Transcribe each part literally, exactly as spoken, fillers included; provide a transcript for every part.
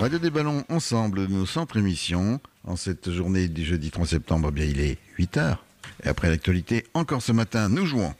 Radio des Ballons, ensemble, nos centres émissions. En cette journée du jeudi trois septembre, eh bien, il est huit heures. Et après l'actualité, encore ce matin, nous jouons.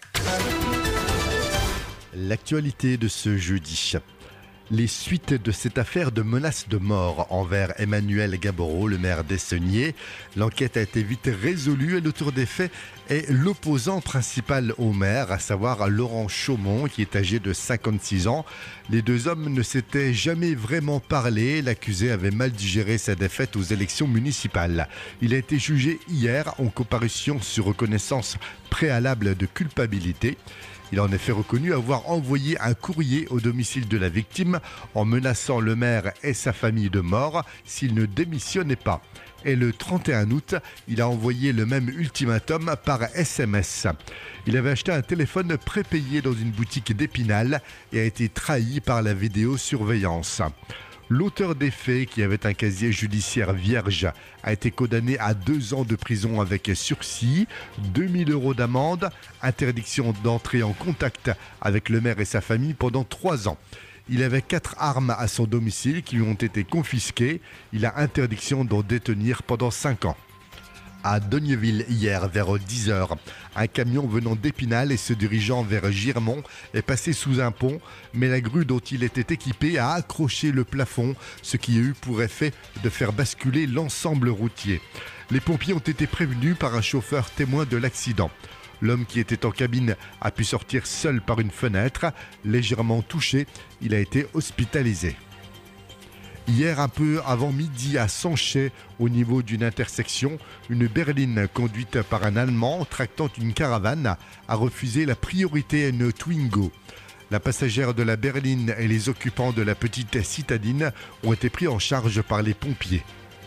L'actualité de ce jeudi. Les suites de cette affaire de menace de mort envers Emmanuel Gaboreau, le maire d'Essegnier. L'enquête a été vite résolue et l'auteur des faits est l'opposant principal au maire, à savoir Laurent Chaumont, qui est âgé de cinquante-six ans. Les deux hommes ne s'étaient jamais vraiment parlé. L'accusé avait mal digéré sa défaite aux élections municipales. Il a été jugé hier en comparution sur reconnaissance préalable de culpabilité. Il a en effet reconnu avoir envoyé un courrier au domicile de la victime en menaçant le maire et sa famille de mort s'il ne démissionnait pas. Et le trente et un août, il a envoyé le même ultimatum par S M S. Il avait acheté un téléphone prépayé dans une boutique d'Épinal et a été trahi par la vidéosurveillance. L'auteur des faits, qui avait un casier judiciaire vierge, a été condamné à deux ans de prison avec sursis, deux mille euros d'amende, interdiction d'entrer en contact avec le maire et sa famille pendant trois ans. Il avait quatre armes à son domicile qui lui ont été confisquées. Il a interdiction d'en détenir pendant cinq ans. À Dognéville, hier, vers dix heures, un camion venant d'Épinal et se dirigeant vers Girmont est passé sous un pont, mais la grue dont il était équipé a accroché le plafond, ce qui a eu pour effet de faire basculer l'ensemble routier. Les pompiers ont été prévenus par un chauffeur témoin de l'accident. L'homme qui était en cabine a pu sortir seul par une fenêtre. Légèrement touché, il a été hospitalisé. Hier, un peu avant midi, à Sanchet, au niveau d'une intersection, une berline conduite par un Allemand tractant une caravane a refusé la priorité à une Twingo. La passagère de la berline et les occupants de la petite citadine ont été pris en charge par les pompiers.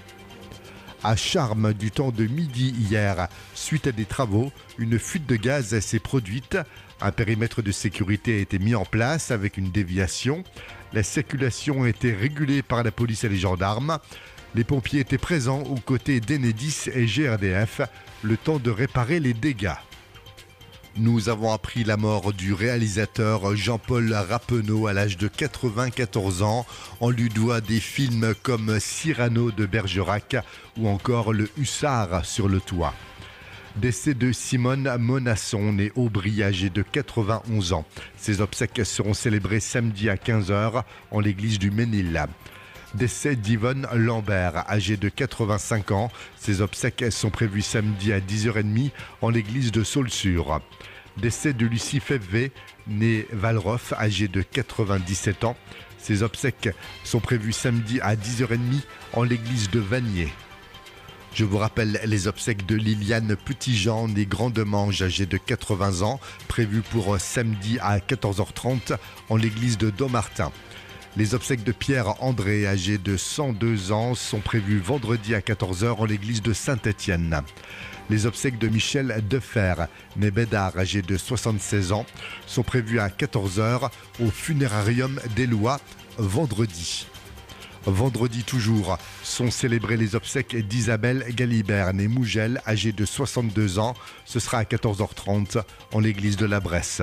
À Charmes, du temps de midi hier, suite à des travaux, une fuite de gaz s'est produite. Un périmètre de sécurité a été mis en place avec une déviation. La circulation a été régulée par la police et les gendarmes. Les pompiers étaient présents aux côtés d'Enedis et G R D F, le temps de réparer les dégâts. Nous avons appris la mort du réalisateur Jean-Paul Rappeneau à l'âge de quatre-vingt-quatorze ans. On lui doit des films comme Cyrano de Bergerac ou encore Le Hussard sur le toit. Décès de Simone Monasson, née Aubry, âgée de quatre-vingt-onze ans. Ses obsèques seront célébrées samedi à quinze heures en l'église du Ménil. Décès d'Yvonne Lambert, âgée de quatre-vingt-cinq ans. Ses obsèques sont prévues samedi à dix heures trente en l'église de Saulsure. Décès de Lucie Févé, née Valroff, âgée de quatre-vingt-dix-sept ans. Ses obsèques sont prévues samedi à dix heures trente en l'église de Vanier. Je vous rappelle les obsèques de Liliane Petitjean, née Grande-Mange, âgée de quatre-vingts ans, prévues pour samedi à quatorze heures trente en l'église de Dommartin. Les obsèques de Pierre André, âgé de cent deux ans, sont prévues vendredi à quatorze heures en l'église de Saint-Étienne. Les obsèques de Michel Defer, né Bédard, âgé de soixante-seize ans, sont prévues à quatorze heures au funérarium d'Éloie vendredi. Vendredi toujours, sont célébrées les obsèques d'Isabelle Galibert, née Mougel, âgée de soixante-deux ans. Ce sera à quatorze heures trente en l'église de la Bresse.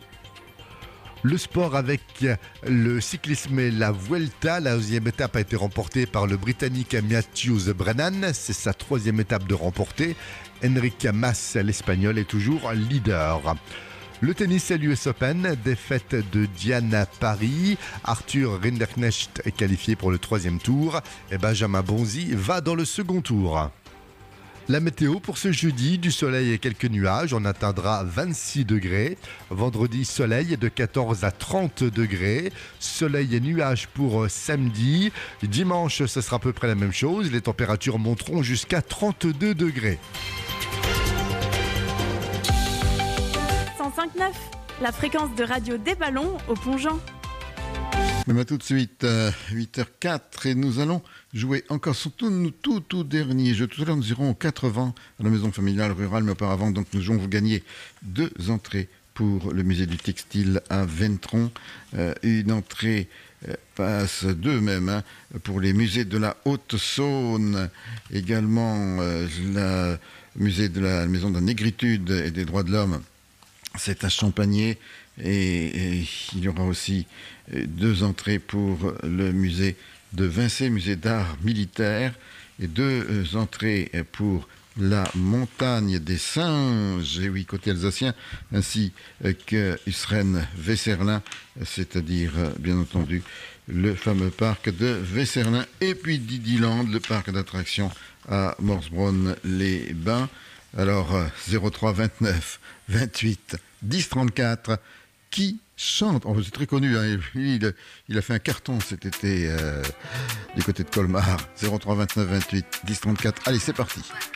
Le sport avec le cyclisme et la Vuelta. La deuxième étape a été remportée par le Britannique Matthews Brennan. C'est sa troisième étape de remportée. Enric Mas, l'Espagnol, est toujours leader. Le tennis et l'U S Open, défaite de Diane Paris. Arthur Rinderknecht est qualifié pour le troisième tour et Benjamin Bonzi va dans le second tour. La météo pour ce jeudi, du soleil et quelques nuages, on atteindra vingt-six degrés. Vendredi, soleil de quatorze à trente degrés. Soleil et nuages pour samedi. Dimanche, ce sera à peu près la même chose. Les températures monteront jusqu'à trente-deux degrés. cent cinq virgule neuf, la fréquence de radio des ballons au Pont-Jean. Mais bah, tout de suite, euh, huit heures quatre, et nous allons jouer encore son tout, tout, tout dernier jeu. Tout à l'heure, nous irons aux quatre vents à la maison familiale rurale, mais auparavant, donc, nous allons vous gagner deux entrées pour le musée du textile à Ventron. Euh, une entrée euh, passe deux même hein, pour les musées de la Haute-Saône, également euh, le musée de la maison de la négritude et des droits de l'homme. C'est à Champagné. Et, et il y aura aussi deux entrées pour le musée de Vincey, musée d'art militaire, et deux euh, entrées pour la montagne des singes, et oui, côté alsacien, ainsi que Usren Vesserlin, c'est-à-dire, bien entendu, le fameux parc de Vesserlin, et puis Didiland, le parc d'attractions à Morsbronn-les-Bains. Alors, zéro trois vingt-neuf vingt-huit dix trente-quatre, qui chante, oh, c'est très connu, hein, il, il a fait un carton cet été euh, du côté de Colmar. Zéro trois vingt-neuf vingt-huit dix trente-quatre, allez, c'est parti.